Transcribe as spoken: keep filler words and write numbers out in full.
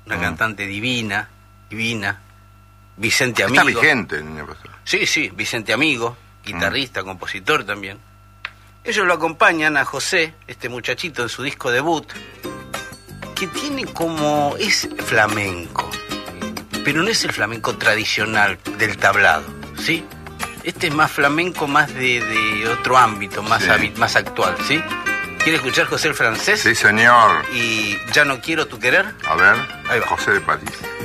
una Mm. cantante divina, divina. Vicente Está Amigo. vigente, niña pastora. Sí, sí, Vicente Amigo, guitarrista, mm. compositor también. Ellos lo acompañan a José, este muchachito, en su disco debut, que tiene como... es flamenco, pero no es el flamenco tradicional del tablado, ¿sí? Este es más flamenco, más de, de otro ámbito, más, sí. habi- más actual, ¿sí? ¿Quiere escuchar José el Francés? Sí, señor. Y Ya no quiero tu querer. A ver, Ahí va. José de París.